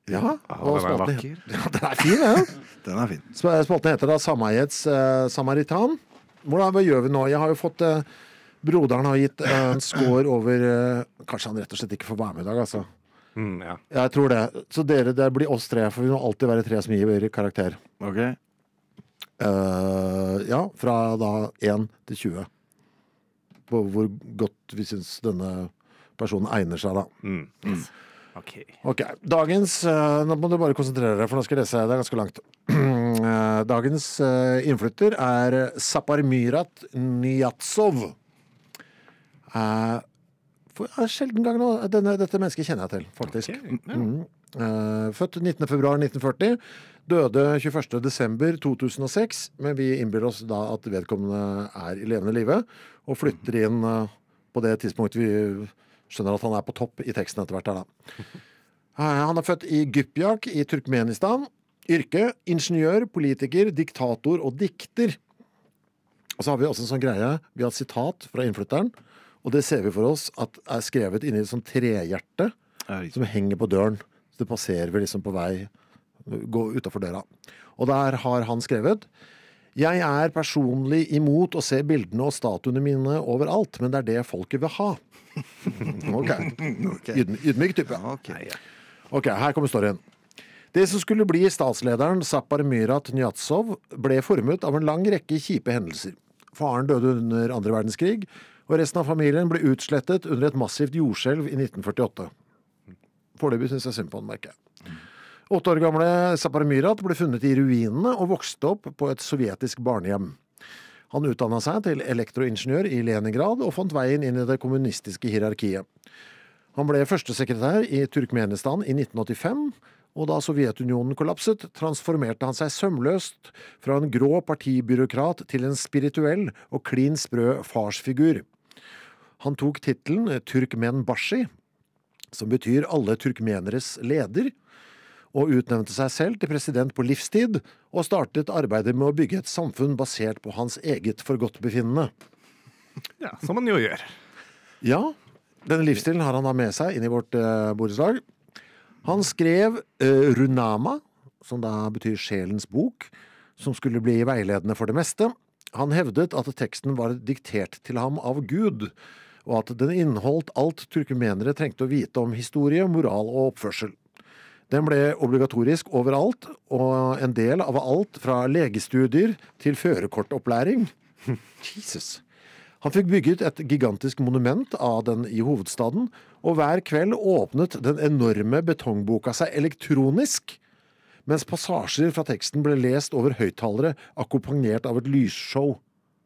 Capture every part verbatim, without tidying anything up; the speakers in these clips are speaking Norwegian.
Ja, og den er spalten, vakker. ja, den er fin, ja. Den er fin. Sp- Spalten heter da Sameiets eh, Samaritan. Hvordan, hva gjør vi nå? Jeg har jo fått eh, broderen har gitt eh, en score over eh, kanskje han rett og slett ikke får være med i dag, altså. Mm, ja. Jeg tror det. Så dere, det blir oss tre, for vi må alltid være tre som gir karakter. Ok. Eh, ja, fra da én til tjue. På hvor godt vi synes denne personen egner seg da. Mm. Yes. Ok. Ok, dagens, eh, nå må du bare konsentrere deg, for nå skal jeg lese, det er ganske langt. Eh, dagens eh, innflytter er Saparmyrat Niatsov. Eh, for en sjelden gang nå, denne, dette mennesket kjenner jeg til, faktisk. Ok, ja. Mm. Eh, født nittende februar nitten førti, døde tjueførste desember to tusen og seks, men vi innbyr oss da at vedkommende er i levende live, og flytter inn eh, på det tidspunktet vi skjønner at han er på topp i teksten etter hvert her da. Eh, han er født i Gypjak i Turkmenistan. Yrke, ingeniør, politiker, diktator og dikter. Og så har vi også en sånn greie, vi har et sitat fra innflytteren, og det ser vi for oss at er skrevet inn i et sånn trehjerte Ja, riktig. som henger på døren. Så det passerer vi liksom på vei, gå utenfor døra. Og der har han skrevet: Jeg er personlig imot å se bildene og statuene mine overalt, men det er det folket vil ha. Ok. Ydm- Ydmyk type. Ok. Ok, her kommer storyen. Det som skulle bli statslederen Saparmyrat Niatsov ble formet av en lang rekke kjipe hendelser. Faren døde under andre verdenskrig, og resten av familien ble utslettet under et massivt jordskjelv i nitten førtiåtte. Foreløpig synes jeg synd på han, merker jeg. Åtte år gamle Saparmyrat ble funnet i ruinene og vokste opp på et sovjetisk barnehjem. Han utdannet seg til elektroingeniør i Leningrad og fant veien inn i det kommunistiske hierarkiet. Han ble førstesekretær i Turkmenistan i nitten åttifem, og da Sovjetunionen kollapset, transformerte han seg sømløst fra en grå partibyråkrat til en spirituell og klin sprø farsfigur. Han tok titlen Turkmenbashi, som betyr alle turkmeneres leder, og utnevnte seg selv til president på livstid, og startet arbeidet med å bygge et samfunn basert på hans eget forgodtbefinnende. Ja, som man jo gjør. Ja, denne livsstilen har han da med seg inn i vårt uh, borettslag. Han skrev uh, Runama, som da betyr sjelens bok, som skulle bli veiledende for det meste. Han hevdet at teksten var diktert til ham av Gud, og at den inneholdt alt turkmenere trengte å vite om historie, moral og oppførsel. Den ble obligatorisk overalt, og en del av alt fra legestudier til førerkortopplæring. Jesus. Han fikk bygget et gigantisk monument av den i hovedstaden, og hver kveld åpnet den enorme betongboka seg elektronisk, mens passasjer fra teksten ble lest over høyttalere akkompagnert av et lysshow.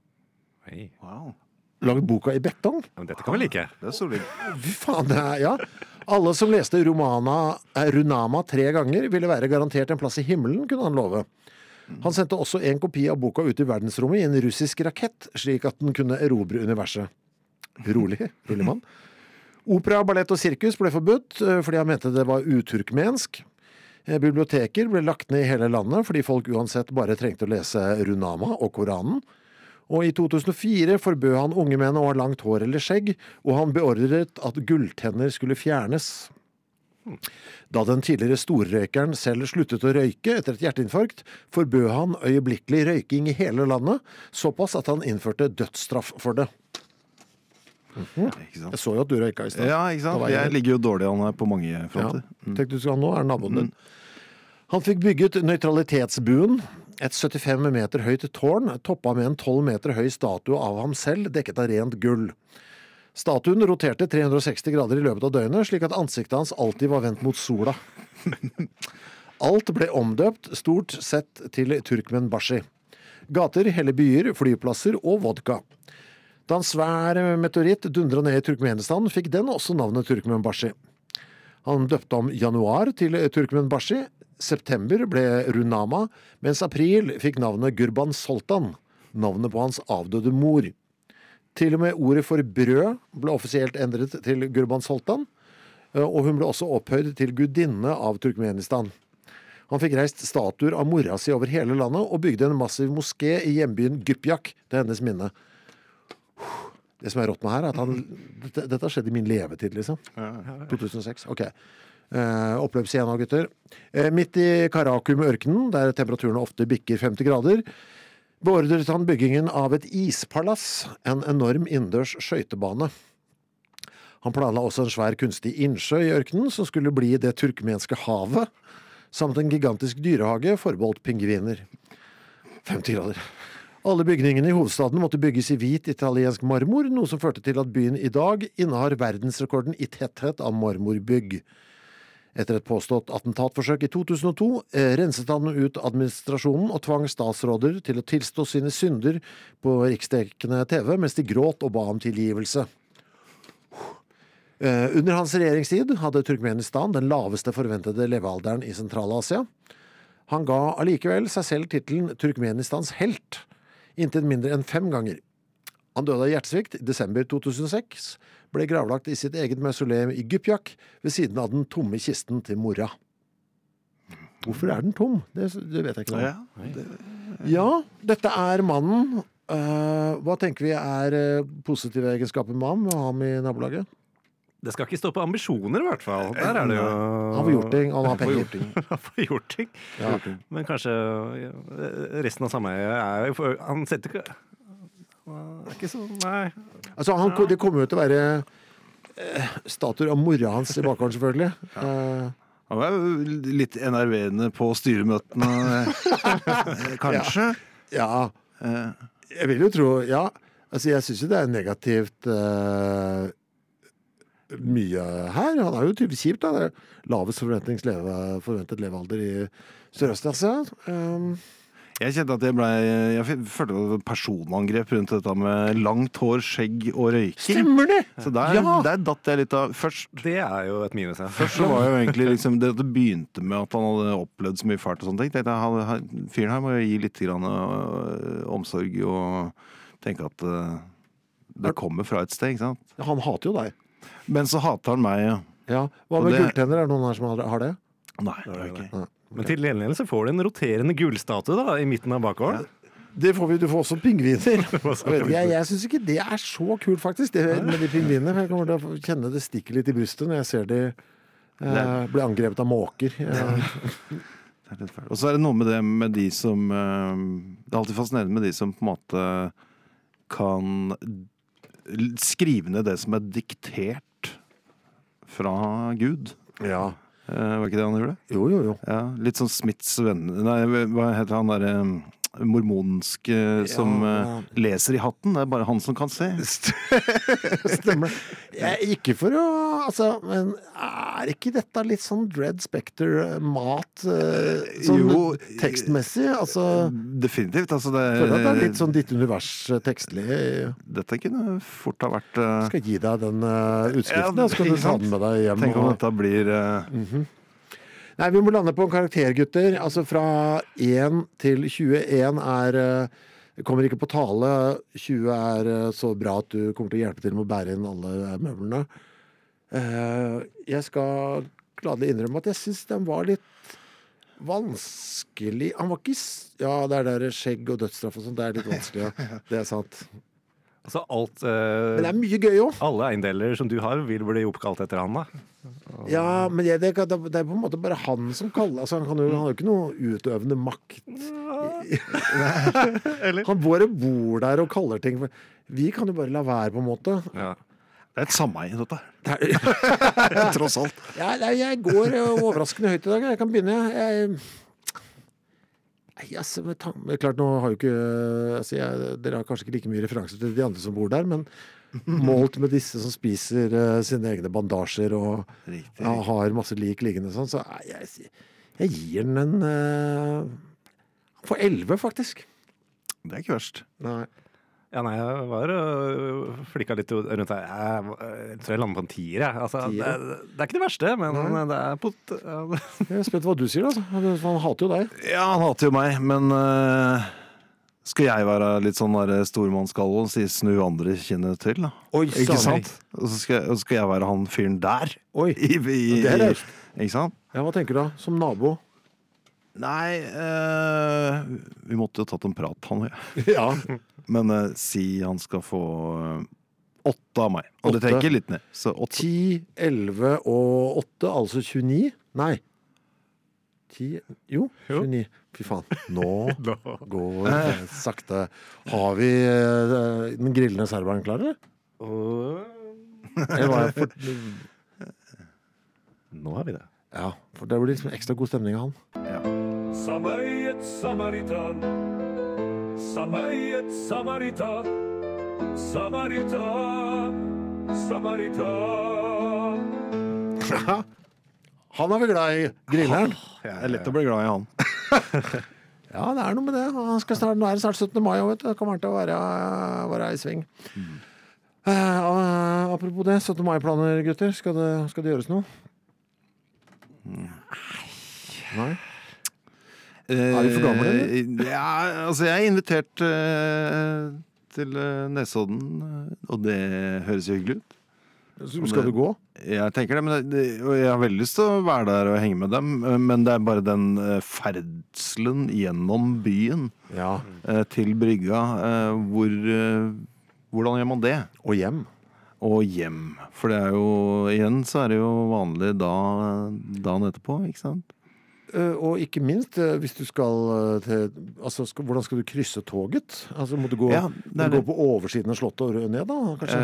Hei. Wow. Laget boka i betong? Ja, men dette kan vi like. Det er solid. Fy faen, det er, ja. Alle som leste Romana, eh, Runama tre ganger ville være garantert en plass i himmelen, kunne han love. Han sendte også en kopi av boka ut i verdensrommet i en russisk rakett, slik at den kunne erobre universet. Rolig, rolig mann. Opera, ballett og sirkus ble forbudt, eh, fordi han mente det var uturkmensk. Eh, Biblioteker ble lagt ned i hele landet, fordi folk uansett bare trengte å lese Runama og Koranen. Og i to tusen og fire forbød han unge menn å ha langt hår eller skjegg, og han beordret at gulltenner skulle fjernes. Da den tidligere storrøykeren selv sluttet å røyke etter et hjerteinfarkt, forbød han øyeblikkelig røyking i hele landet, såpass at han innførte dødsstraff for det. Mhm. Ikke sant? Jeg så jo at du røyka i stedet. Ja, ikke sant? Jeg ligger jo dårlig an på mange fronter. Ja. Tenkte du skal nå er naboen din. Han fikk bygget nøytralitetsbuen, et syttifem meter høyt tårn, toppet med en tolv meter høy statue av ham selv, dekket av rent gull. Statuen roterte tre hundre og seksti grader i løpet av døgnet, slik at ansiktet hans alltid var vendt mot sola. Alt ble omdøpt, stort sett til Turkmenbashi. Gater, hele byer, flyplasser og vodka. Da en svær meteoritt dundret ned i Turkmenistan, fikk den også navnet Turkmenbashi. Han døpte om januar til Turkmenbashi, september ble Runama, mens april fikk navnet Gurban Soltan, navnet på hans avdøde mor. Til og med ordet for brød ble offisielt endret til Gurban Soltan, og hun ble også opphøyd til gudinne av Turkmenistan. Han fikk reist statuer av mora si over hele landet og bygde en massiv moské i hjembyen Gypjak til hennes minne. Det som er rått med her er at han, dette, dette skjedde i min levetid, liksom. to tusen og seks, ok. Eh, oppløps igjen av gutter. Eh, midt i Karakum-ørkenen, der temperaturene ofte bikker femti grader, beordret han byggingen av et ispalass, en enorm innendørs skøytebane. Han planla også en svær kunstig innsjø i ørkenen, som skulle bli det turkmenske havet, samt en gigantisk dyrehage forbeholdt pingviner. femti grader. Alle bygningene i hovedstaden måtte bygges i hvit italiensk marmor, noe som førte til at byen i dag innehar verdensrekorden i tetthet av marmorbygg. Etter et påstått attentatforsøk i to tusen og to eh, renset han ut administrasjonen og tvang statsråder til å tilstå sine synder på riksdekkende T V mens de gråt og ba om tilgivelse. Eh, under hans regjeringstid hadde Turkmenistan den laveste forventede levealderen i Sentral-Asia. Han ga allikevel seg selv titelen Turkmenistans helt, inntil mindre enn fem ganger. Han døde av hjertesvikt i desember to tusen og seks, ble gravlagt i sitt eget mausoleum i Gypjak ved siden av den tomme kisten til mora. Hvorfor er den tom? Det, det vet jeg ikke noe om. Ja, det, Ja, dette er mannen. Uh, hva tenker vi er uh, positive egenskaper med ham, med ham i nabolaget? Det skal ikke stå på ambisjoner, i hvert fall. Der er det jo Han får gjort ting, han har penger. Han får gjort ting. Ja. Men kanskje ja, resten av sameiet er jo Han setter ikke Det er ikke så Nei. Altså, han, det kommer jo til å være uh, statuer av mora hans i bakgården, selvfølgelig. Uh, Han var jo litt enerverende på styremøtene, kanskje. ja, Eh, jeg vil jo tro, ja. Altså, jeg synes jo det er negativt uh, mye her. Han er jo tydeligvis kjipt, da. Det er lavest forventningsleve, forventet levealder i Sørøst-Asia. Um, Jeg kjente at jeg ble Jeg følte det var et personangrep rundt dette med langt hår, skjegg og røyking. Stemmer det! Så der, Ja. der datt jeg litt av. Først, Det er jo et minus, ja. først så var jo egentlig liksom det at det begynte med at han hadde opplevd så mye fælt og sånne ting. Tenkte jeg, han- han- fyren her må jo gi litt grann, øh, omsorg og tenke at øh, det kommer fra et sted, ikke sant? Han hater jo deg. Men så hater han meg, ja. Ja. Hva Og med det- gulltenner? Er det noen her som har har det? Nei, det er det ikke. Nei. Men til gjengjeld så får du en roterende gullstatue da, i midten av bakgården. Det får vi, du får også pingviner. Jeg, vet ikke, jeg, jeg synes ikke det er så kult, faktisk, det med de pingvinene. Jeg kommer til å kjenne det stikker litt i brystet når jeg ser de eh, bli angrepet av måker. Ja. Det er litt fælt. Og så er det noe med det med de som øh, Det er alltid fascinerende med de som på en måte kan l- skrive ned det som er diktert fra Gud. Ja. Eh, var ikke det han gjorde? Jo, jo, jo. Ja, litt sånn Smiths venner. Nei, hva heter han derre mormonske som Ja, eh, leser i hatten? Det er bare han som kan se. Stemmer. Jeg, ikke for å Altså, men er ikke dette litt sånn Dread Spectre-mat eh, sånn Jo, tekstmessig? Altså, Definitivt. Altså det, jeg føler at det er litt sånn ditt univers eh, tekstlig. Dette kunne fort ha vært eh, Skal gi deg den uh, utskriften, Ja, da, så kan du ikke ta sant? den med deg hjem. Tenk om og- dette blir eh, Nei, vi må lande på en karakter, gutter. Altså fra én til tjueen er eh, kommer ikke på tale. tjue er eh, så bra at du kommer til å hjelpe til med å bære inn alle møblene. Eh, jeg skal gladelig innrømme at jeg synes den var litt vanskelig. Han var ikke s- Ja, det er der skjegg og dødsstraff og sånt. Det er litt vanskelig, ja. Det er sant. Altså alt eh, Men det er mye gøy òg. Alle eiendeler som du har, vil bli oppkalt etter han, da. Ja, men jeg, det, det er på en måte bare han som kaller altså, han, kan jo, han har jo ikke noe utøvende makt. Han bare bor der og kaller ting. Vi kan jo bare la være, på en måte. Ja. Det er et sameie, dette. Det er, Tross alt. ja, nei, jeg går eh, overraskende høyt i dag. Jeg kan begynne. Jeg, nei, altså, med tan- men klart, nå har jo ikke altså, jeg, Dere har kanskje ikke like mye referanser til de andre som bor der, men målt med disse som spiser eh, sine egne bandasjer og Riktig. ja, har masse lik liggende sånn, så nei, jeg, jeg gir den en uh, for elleve, faktisk. Det er ikke verst. Nei. Ja, nei, jeg var øh, flikka litt rundt her. Jeg, jeg tror jeg lander på en tier, jeg. Altså, det, Tier, er- det er ikke det verste, men Nei. det er pot... ja, Jeg er spent på hva du sier, altså. Han han hater jo deg. Ja, han hater jo meg, men eh, skal jeg være litt sånn der stormannsgalvo og si snu andre kinnet til, da? Oi, Ikke sann. sant? Og så skal, og så skal jeg være han fyren der. Oi. I, i, Det er i, raust. ikke sant? Ja, hva tenker du da? Som nabo? Nei, eh, vi måtte jo tatt en prat, han og jeg. Ja. Men eh, si han skal få eh, Åtte av meg. Og det Åtte. trekker litt ned. Så åtte. ti, elleve og åtte, altså tjueni. Nei. ti, jo, Jo. tjueni. Fy faen. Nå Nå. går det sakte. Har vi eh, den grillende serberen klar, eller? Og Eller var jeg for... nå har vi det. Ja, for det blir liksom ekstra god stemning av han. Samariet Samaritan Samariet Samaritan Samaritan Samaritan Han er vi glad i. Grilleren. Det er lett å bli glad i han. Ja, det er noe med det. Han skal snart, nå er det snart syttende mai, vet du. Det kommer til å være, være i sving. Eh, eh, apropos det, syttende mai-planer, gutter. Skal det, skal det gjøres noe? Nei? Er vi for gamle, eller? Eh, Ja, altså jeg er invitert eh, til eh, Nesodden, eh, og det høres jo hyggelig ut. Skal du gå? Jeg tenker det, men det, og jeg har veldig lyst til å være der og henge med dem, eh, men det er bare den eh, ferdselen gjennom byen Ja. eh, til brygga, eh, hvor eh, hvordan gjør man det? Og hjem. Og hjem. For det er jo, igjen så er det jo vanlig da, dagen etterpå, ikke sant? Eh, og ikke minst, eh, hvis du skal eh, til altså, skal, hvordan skal du krysse toget? Altså, må du gå, Ja, må det er du gå det. på oversiden av slottet og ned, da? Kanskje?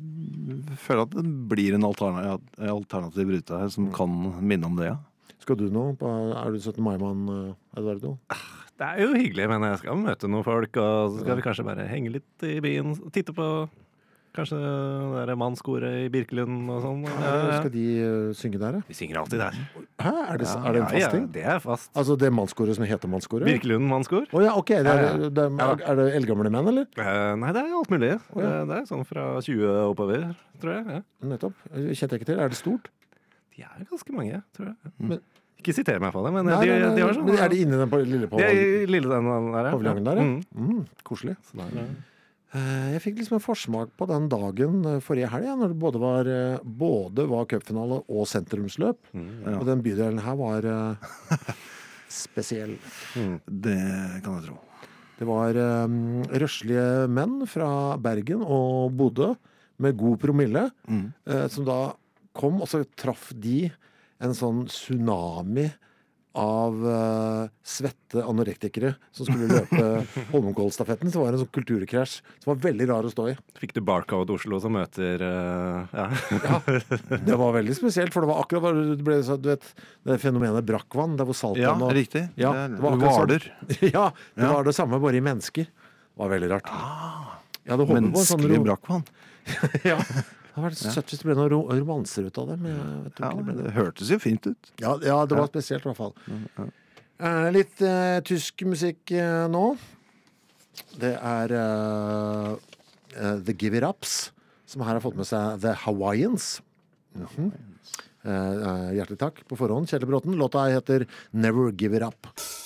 Jeg føler at det blir en alternativ, alternativ rute her som kan minne om det, ja. Skal du nå? På, er du syttende mai-mann, eh, Eduardo? Det er jo hyggelig, men jeg skal møte noen folk, og så skal vi kanskje bare henge litt i byen. Titte på kanskje det der mannskoret i Birkelund og sånn. Ja, ja. Skal de eh, synge der, ja? Vi synger alltid der. Hæ? Er det, er det en Ja, fast ja, ting? det er fast. Altså det mannskoret som heter mannskoret? Birkelund mannskor. Å ja, ok. Det er, Ja, ja. det er, er det eldgamle menn, eller? Eh, nei, det er alt mulig. det, det er sånn fra tjue oppover, tror jeg. Ja. Nettopp. Kjente jeg ikke til. Er det stort? De er ganske mange, tror jeg. Men- Ikke siter meg på det, men Nei, de, nei, nei, de har sånn. men er de inne i den på- lille De er paviljongen i lille den der, ja. paviljongen der, ja? Mm. Mm, koselig. Så da er det- Eh, Jeg fikk liksom en forsmak på den dagen eh, forrige helg, ja, når det både var, eh, både var cupfinale og sentrumsløp. Mm. Og den bydelen her var eh, spesiell. Det kan jeg tro. Det var um, røslige menn fra Bergen og Bodø med god promille, Mm. eh, som da kom, og så traff de en sånn tsunami av eh, svette anorektikere som skulle løpe Holmenkollstafetten. Så var det en sånn kulturkrasj som var veldig rar å stå i. Fikk du Barcode Oslo som møter eh, ja. Ja, det var veldig spesielt, for det var akkurat det ble, så, du vet, det fenomenet brakkvann, der hvor saltvann Ja, og riktig. Ja, det det var er akkurat Hvaler. Ja, det Ja. var det samme, bare i mennesker. Det var veldig rart. Jeg hadde håpet på en sånn Menneskelig ro- brakkvann. Ja. Det hadde vært søtt hvis det ble noen ro romanser ut av det. Men jeg tror Ja, ikke det ble det. det hørtes jo fint ut. Ja, ja, det var spesielt i hvert fall. Eh, litt eh, tysk musikk eh, nå. Det er eh, eh, The Give It Ups, som her har fått med seg The Hawaiians. Mhm. Eh, eh, hjertelig takk på forhånd, Kjell Bråten. Låta heter Never Give It Up.